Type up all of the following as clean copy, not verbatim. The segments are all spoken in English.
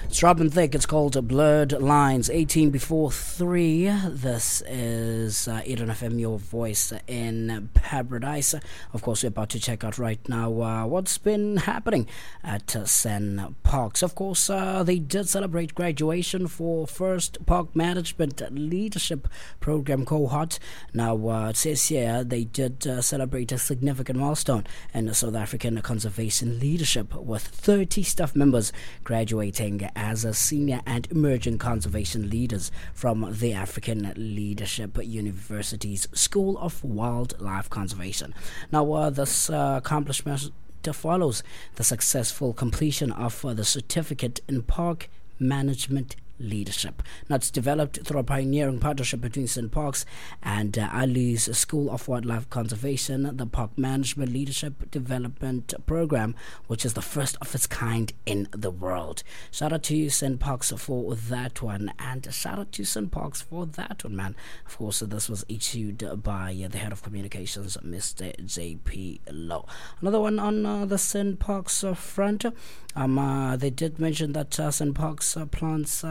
It's Robin Thicke. It's called Blurred Lines. 18 before 3. This is Eden FM, your voice in paradise. Of course, we're about to check out right now what's been happening at Sen Parks. Of course, they did celebrate graduation for first Park Management Leadership Program cohort. Now, it says here they did celebrate a significant milestone in South African conservation leadership, with 30 staff members graduating as a senior and emerging conservation leaders from the African Leadership University's School of Wildlife Conservation. Now, this accomplishment follows the successful completion of the certificate in park management leadership. Now, it's developed through a pioneering partnership between St. Parks and Ali's School of Wildlife Conservation, the Park Management Leadership Development Program, which is the first of its kind in the world. Shout out to St. Parks for that one, and shout out to St. Parks for that one, man. Of course, this was issued by the head of communications, Mr. J.P. Lowe. Another one on the St. Parks front. They did mention that St. Parks plants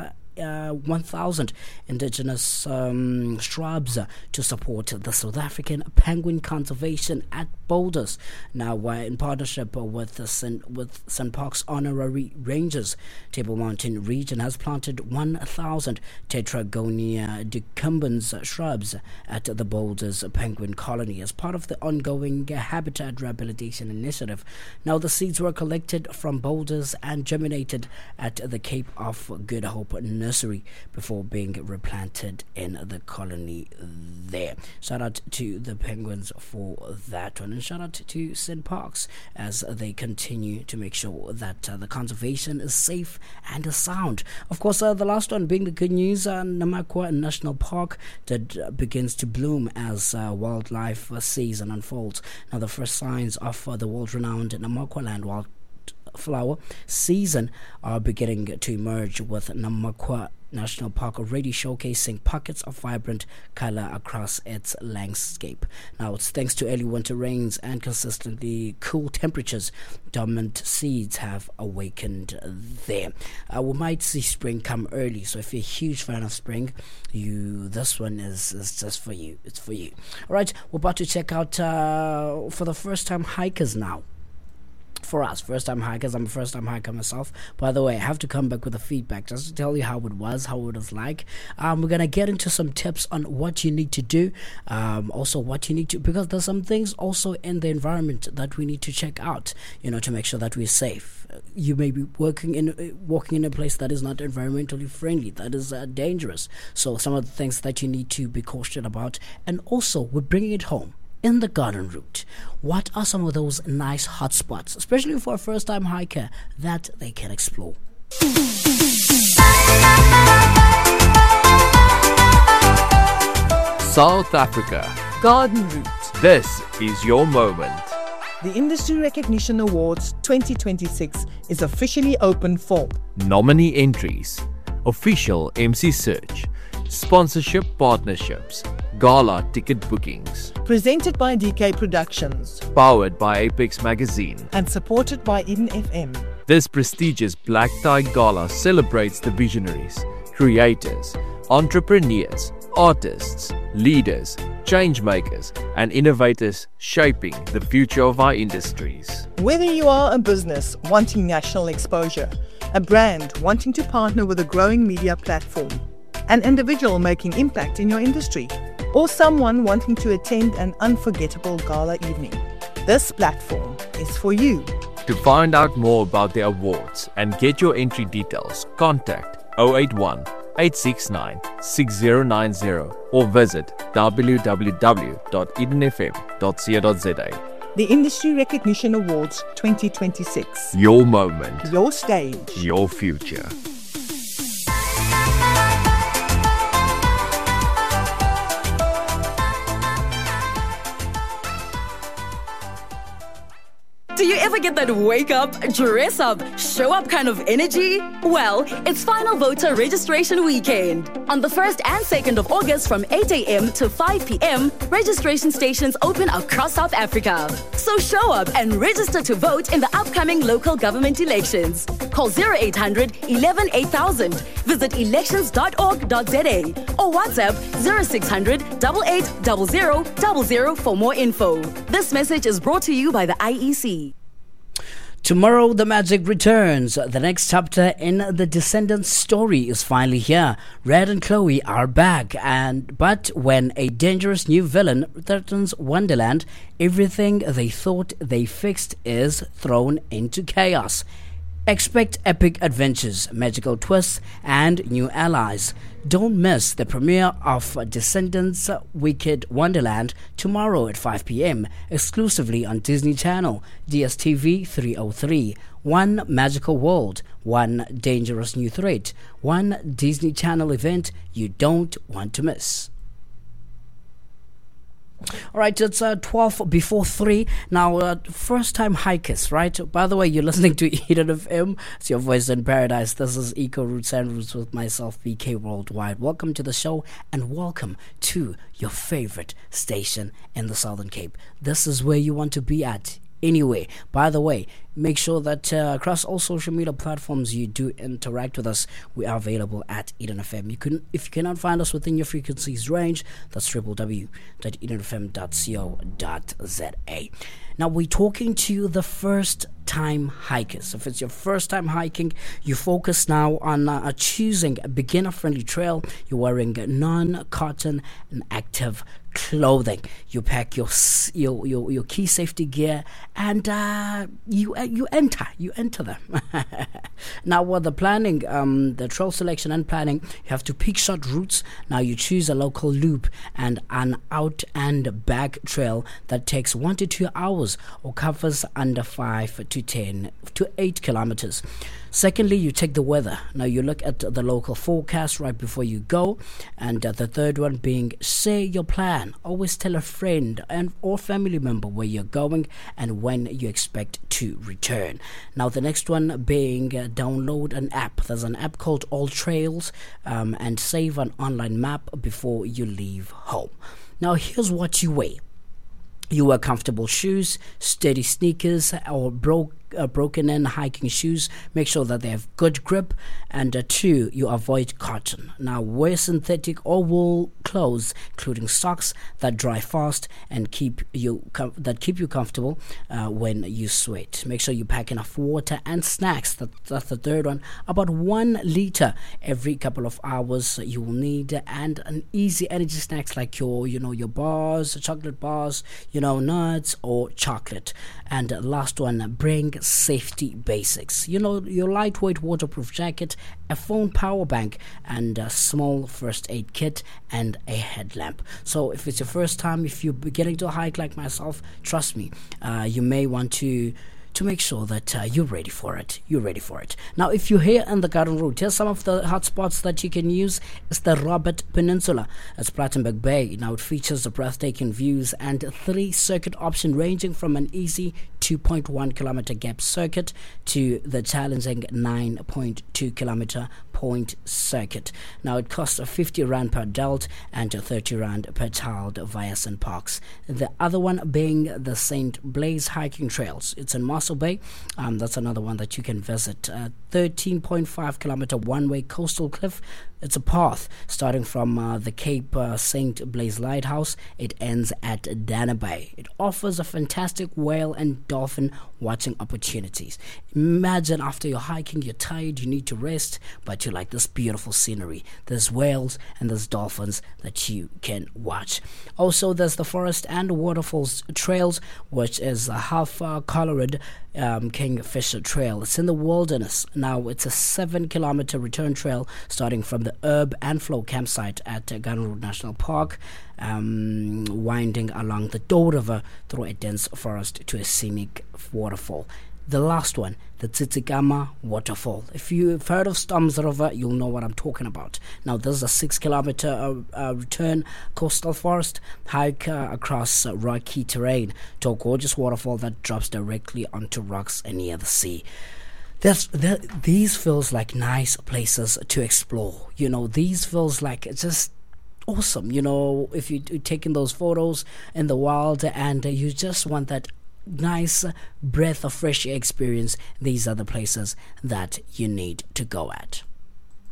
1,000 indigenous shrubs to support the South African penguin conservation at Boulders. Now, in partnership with St. Parks Honorary Rangers, Table Mountain region has planted 1,000 Tetragonia decumbens shrubs at the Boulders penguin colony as part of the ongoing habitat rehabilitation initiative. Now, the seeds were collected from Boulders and germinated at the Cape of Good Hope Nursery before being replanted in the colony there. Shout out to the penguins for that one, and shout out to St. Parks as they continue to make sure that the conservation is safe and sound. Of course, the last one being the good news, Namakwa National Park begins to bloom as wildlife season unfolds. Now, the first signs of the world-renowned Namakwa land wildflower season are beginning to emerge, with Namakwa National Park already showcasing pockets of vibrant color across its landscape. Now, it's thanks to early winter rains and consistently cool temperatures, dormant seeds have awakened there. We might see spring come early, so if you're a huge fan of spring, this one is just for you. It's for you. All right, we're about to check out for the first time hikers now. For us, first-time hikers, I'm a first-time hiker myself. By the way, I have to come back with the feedback just to tell you how it was like. We're going to get into some tips on what you need to do, also what you need to, because there's some things also in the environment that we need to check out, to make sure that we're safe. You may be walking in a place that is not environmentally friendly, that is dangerous. So some of the things that you need to be cautious about, and also we're bringing it home. In the garden route, what are some of those nice hotspots, especially for a first-time hiker, that they can explore? South Africa. Garden route. This is your moment. The Industry Recognition Awards 2026 is officially open for nominee entries, official MC search, sponsorship partnerships, gala ticket bookings. Presented by DK Productions. Powered by Apex Magazine. And supported by Eden FM. This prestigious Black Tie Gala celebrates the visionaries, creators, entrepreneurs, artists, leaders, change makers, and innovators shaping the future of our industries. Whether you are a business wanting national exposure, a brand wanting to partner with a growing media platform, an individual making impact in your industry, or someone wanting to attend an unforgettable gala evening, this platform is for you. To find out more about the awards and get your entry details, contact 081 869 6090 or visit www.edenfm.co.za. The Industry Recognition Awards 2026. Your moment. Your stage. Your future. Do you ever get that wake up, dress up, show up kind of energy? Well, it's Final Voter Registration Weekend. On the 1st and 2nd of August from 8 a.m. to 5 p.m., registration stations open across South Africa. So show up and register to vote in the upcoming local government elections. Call 0800 11 8000, visit elections.org.za or WhatsApp 0600 8800 00 for more info. This message is brought to you by the IEC. Tomorrow, the magic returns. The next chapter in the Descendants story is finally here. Red and Chloe are back, but when a dangerous new villain threatens Wonderland, everything they thought they fixed is thrown into chaos. Expect epic adventures, magical twists, and new allies. Don't miss the premiere of Descendants Wicked Wonderland tomorrow at 5 p.m. exclusively on Disney Channel, DSTV 303. One magical world, one dangerous new threat, one Disney Channel event you don't want to miss. All right, it's 12 before 3. Now, first-time hikers, right? By the way, you're listening to Eden FM. It's your voice in paradise. This is Eco Roots and Roots with myself, BK Worldwide. Welcome to the show and welcome to your favorite station in the Southern Cape. This is where you want to be at. Anyway, by the way, make sure that across all social media platforms you do interact with us. We are available at Eden FM. If you cannot find us within your frequencies range, that's www.edenfm.co.za. Now we're talking to the first-time hikers. If it's your first time hiking, you focus now on choosing a beginner-friendly trail. You're wearing non-cotton and active clothing. You pack your key safety gear, and you enter them. Now, with the planning, the trail selection and planning, you have to pick short routes. Now you choose a local loop and an out and back trail that takes 1 to 2 hours or covers under 5 to 10 to 8 kilometers. Secondly, you check the weather. Now you look at the local forecast right before you go. And the third one being, say your plan. Always tell a friend and or family member where you're going and when you expect to return. Now the next one being download an app. There's an app called All Trails, and save an online map before you leave home. Now here's what you weigh. You wear comfortable shoes, sturdy sneakers, or broken-in hiking shoes. Make sure that they have good grip. And 2, you avoid cotton. Now, wear synthetic or wool clothes, including socks that dry fast and keep you comfortable when you sweat. Make sure you pack enough water and snacks. That's the third one. About 1 liter every couple of hours you will need, and an easy energy snacks like your bars, chocolate bars, nuts or chocolate. And last one, bring safety basics. Your lightweight waterproof jacket, a phone power bank, and a small first aid kit and a headlamp. So if it's your first time, if you're beginning to hike like myself, trust me, you may want to make sure that you're ready for it. Now, if you're here in the Garden Route, here's some of the hot spots that you can use. It's the Robert Peninsula. It's Plettenberg Bay. Now, it features the breathtaking views and 3 circuit option ranging from an easy 2.1 kilometer gap circuit to the challenging 9.2 kilometer point circuit. Now, it costs 50 Rand per adult and 30 Rand per child via St. Parks. The other one being the St. Blaise hiking trails. It's in Mossel Bay. That's another one that you can visit. 13.5 kilometer one-way coastal cliff. It's a path starting from the Cape St. Blaise Lighthouse. It ends at Dana Bay. It offers a fantastic whale and dolphin watching opportunities. Imagine after you're hiking, you're tired, you need to rest, but you like this beautiful scenery. There's whales and there's dolphins that you can watch. Also, there's the Forest and Waterfalls Trails, which is a half colored Kingfisher Trail. It's in the wilderness. Now, it's a 7-kilometer return trail starting from the Herb and Flow campsite at Gunroot National Park, winding along the Doe River through a dense forest to a scenic waterfall. the last one, the Tsitsikamma waterfall. If you've heard of Storms River, you'll know what I'm talking about. Now, this is a 6-kilometer return coastal forest hike across rocky terrain to a gorgeous waterfall that drops directly onto rocks near the sea. These feels like nice places to explore. These feels like just awesome. If you're taking those photos in the wild and you just want that nice breath of fresh air experience, these are the places that you need to go at.